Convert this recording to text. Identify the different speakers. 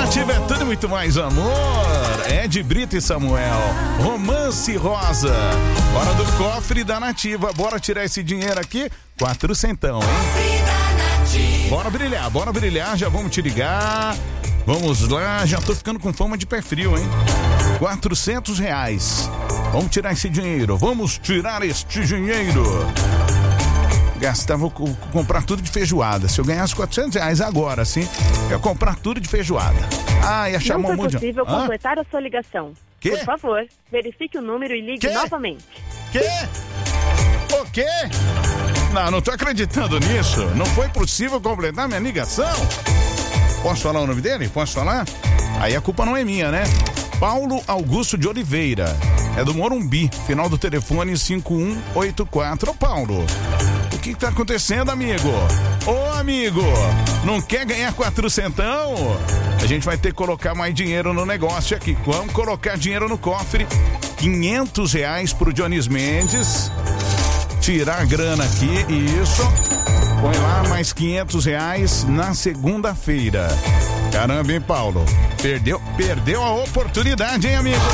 Speaker 1: Nativa é tudo muito mais amor. Ed Brito e Samuel. Romance Rosa. Bora do cofre da Nativa. Bora tirar esse dinheiro aqui. 400, hein? Bora brilhar. Já vamos te ligar. Vamos lá. Já tô ficando com fama de pé frio, hein? R$400. Vamos tirar esse dinheiro. Vamos tirar este dinheiro. Vou comprar tudo de feijoada. Se eu ganhasse R$400 agora, sim, eu ia comprar tudo de feijoada. Ia chamar um monte de...
Speaker 2: Não foi possível completar a sua ligação.
Speaker 1: Quê?
Speaker 2: Por favor, verifique o número e ligue novamente.
Speaker 1: Quê? O quê? Não tô acreditando nisso. Não foi possível completar minha ligação. Posso falar o nome dele? Posso falar? Aí a culpa não é minha, né? Paulo Augusto de Oliveira. É do Morumbi. Final do telefone 5184. Ô, Paulo, o que tá acontecendo, amigo? Ô, amigo, não quer ganhar 400? A gente vai ter que colocar mais dinheiro no negócio aqui. Vamos colocar dinheiro no cofre. R$500 pro Jones Mendes. Tirar a grana aqui, isso. Põe lá mais R$500 na segunda-feira. Caramba, hein, Paulo? Perdeu a oportunidade, hein, amigo?